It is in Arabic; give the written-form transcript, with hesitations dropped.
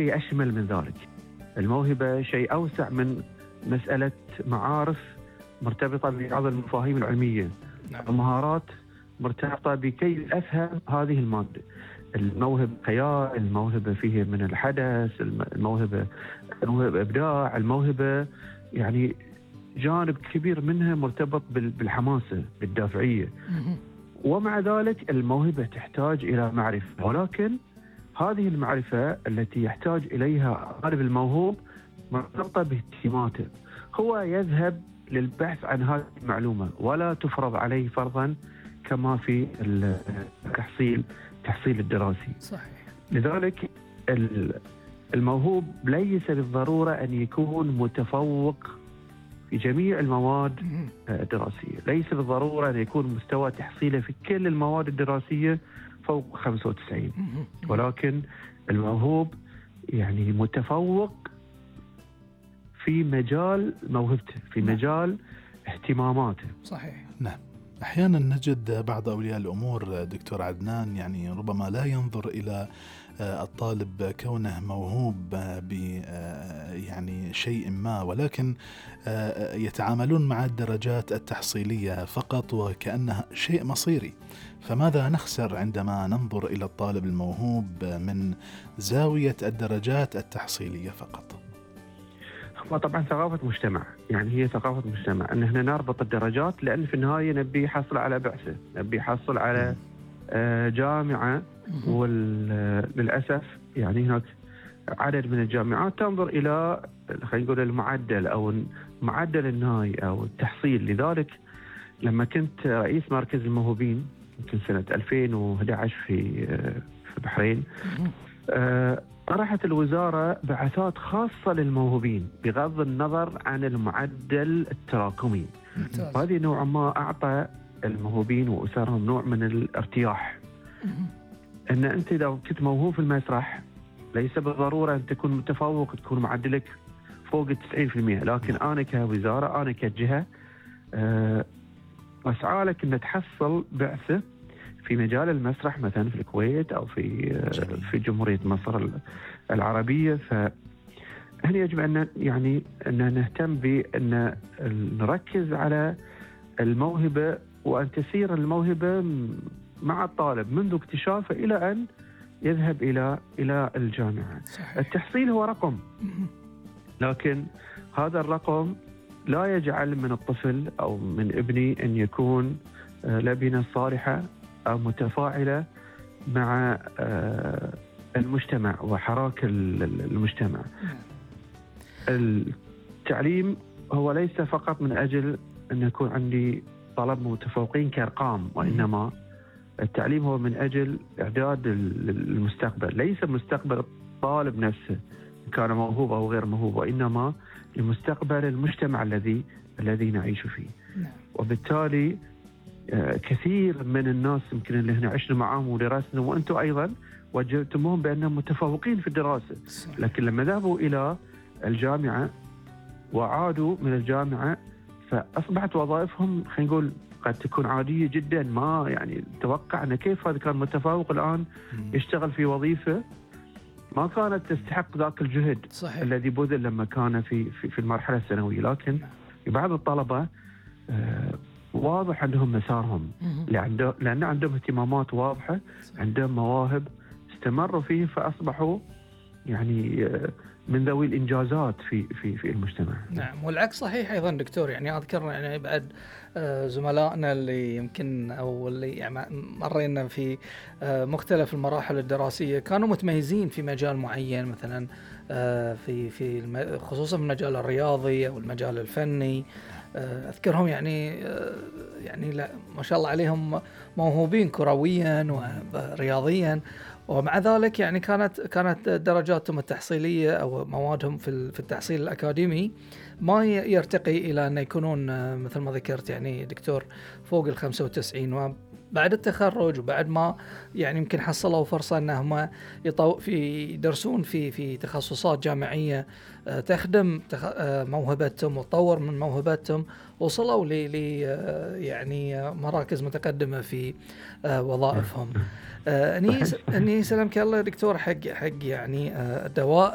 شيء أشمل من ذلك. الموهبة شيء أوسع من مسألة معارف مرتبطة ببعض المفاهيم العلمية. المهارات مرتبطة بكي أفهم هذه المادة. الموهبة خيال، الموهبة فيه من الحدث، الموهبة إبداع، الموهبة يعني جانب كبير منها مرتبط بالحماسة، بالدافعية. ومع ذلك الموهبة تحتاج إلى معرفة، ولكن هذه المعرفة التي يحتاج إليها الطالب الموهوب مرتبطة باهتماماته. هو يذهب للبحث عن هذه المعلومة ولا تفرض عليه فرضا كما في التحصيل الدراسي. صحيح. لذلك الموهوب ليس بالضرورة أن يكون متفوق في جميع المواد الدراسية، ليس بالضرورة أن يكون مستوى تحصيله في كل المواد الدراسية فوق 95، ولكن الموهوب يعني متفوق في مجال موهبته، في مجال اهتماماته. صحيح. نعم. أحيانا نجد بعض أولياء الأمور دكتور عدنان يعني ربما لا ينظر إلى الطالب كونه موهوب يعني شيء ما، ولكن يتعاملون مع الدرجات التحصيلية فقط وكأنها شيء مصيري. فماذا نخسر عندما ننظر إلى الطالب الموهوب من زاوية الدرجات التحصيلية فقط؟ وطبعا ثقافة مجتمع، يعني هي ثقافة مجتمع أن احنا نربط الدرجات، لأن في النهاية نبي يحصل على بعثة، نبي يحصل على جامعة. وللأسف يعني هناك عدد من الجامعات تنظر إلى خلينا نقول المعدل أو المعدل النهائي أو التحصيل. لذلك لما كنت رئيس مركز الموهوبين يمكن سنة 2011 في البحرين، طرحت الوزارة بعثات خاصة للموهوبين بغض النظر عن المعدل التراكمي. هذه نوعا ما أعطى الموهوبين وأسرهم نوع من الارتياح، أن أنت إذا كنت موهوب في المسرح ليس بالضرورة أن تكون متفوق تكون معدلك فوق 90%، لكن أنا كوزارة، أنا كجهة أسعى لك أن تحصل بعثة في مجال المسرح مثلا في الكويت أو في جمهورية مصر العربية. فهنا يجب أن نهتم بأن نركز على الموهبة، وأن تسير الموهبة مع الطالب منذ اكتشافه إلى أن يذهب إلى الجامعة. صحيح. التحصيل هو رقم، لكن هذا الرقم لا يجعل من الطفل أو من ابني أن يكون لبنة صالحة أو متفاعلة مع المجتمع وحراك المجتمع. التعليم هو ليس فقط من أجل أن يكون عندي طلاب متفوقين كأرقام، وإنما التعليم هو من أجل إعداد المستقبل، ليس مستقبل الطالب نفسه كان موهوب أو غير موهوب، وإنما لمستقبل المجتمع الذي نعيش فيه. وبالتالي كثير من الناس يمكن اللي احنا عشنا معاهم ودرسنا وأنتم أيضا وجدتموهم بأنهم متفوقين في الدراسة، لكن لما ذهبوا إلى الجامعة وعادوا من الجامعة فأصبحت وظائفهم خلينا نقول قد تكون عادية جدا. ما يعني توقع أن كيف هذا كان متفوق الآن يشتغل في وظيفة ما كانت تستحق ذاك الجهد. صحيح. الذي بذل لما كان في المرحلة الثانوية. لكن بعض الطلبة واضح عندهم مسارهم، لأن عندهم اهتمامات واضحة. صحيح. عندهم مواهب استمروا فيه فأصبحوا يعني من ذوي الإنجازات في المجتمع. نعم، والعكس صحيح أيضا دكتور. يعني أذكر يعني بعد زملائنا اللي يمكن أو اللي يعني مرينا في مختلف المراحل الدراسية كانوا متميزين في مجال معين، مثلا في خصوصا في المجال الرياضي أو المجال الفني. أذكرهم يعني لا ما شاء الله عليهم موهوبين كرويا ورياضيا، ومع ذلك يعني كانت درجاتهم التحصيلية أو موادهم في التحصيل الأكاديمي ما يرتقي إلى أن يكونون مثل ما ذكرت يعني دكتور فوق 95. وبعد التخرج وبعد ما يعني يمكن حصلوا فرصة أنهم يدرسون في تخصصات جامعية تخدم موهبتهم وتطور من موهبتهم، وصلوا يعني مراكز متقدمة في وظائفهم. أني سلامك الله دكتور حق يعني الدوائر